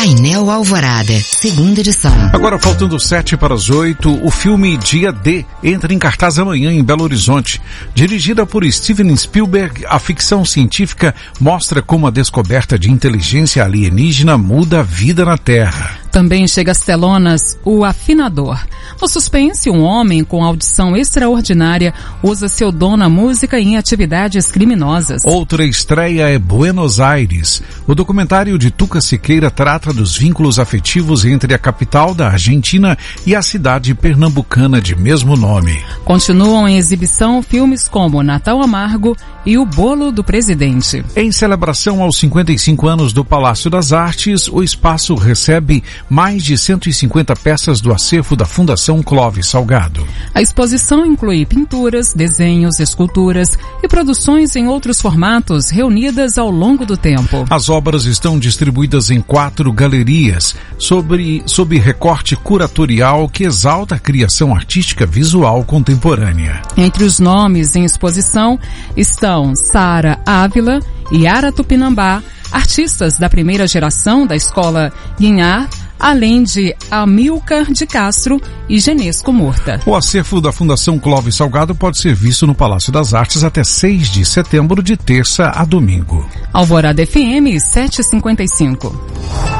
Painel Alvorada, segunda edição. Agora, faltando 7:08, o filme Dia D entra em cartaz amanhã em Belo Horizonte. Dirigida por Steven Spielberg, a ficção científica mostra como a descoberta de inteligência alienígena muda a vida na Terra. Também chega às telonas O Afinador. No suspense, um homem com audição extraordinária usa seu dom na música em atividades criminosas. Outra estreia é Buenos Aires. O documentário de Tuca Siqueira trata dos vínculos afetivos entre a capital da Argentina e a cidade pernambucana de mesmo nome. Continuam em exibição filmes como Natal Amargo e O Bolo do Presidente. Em celebração aos 55 anos do Palácio das Artes, o espaço recebe mais de 150 peças do acervo da Fundação Clóvis Salgado. A exposição inclui pinturas, desenhos, esculturas e produções em outros formatos reunidas ao longo do tempo. As obras estão distribuídas em 4 galerias, sob recorte curatorial que exalta a criação artística visual contemporânea. Entre os nomes em exposição estão Sara Ávila e Yara Tupinambá, artistas da primeira geração da escola Guinhar, além de Amilcar de Castro e Genesco Murta. O acervo da Fundação Clóvis Salgado pode ser visto no Palácio das Artes até 6 de setembro, de terça a domingo. Alvorada FM 755.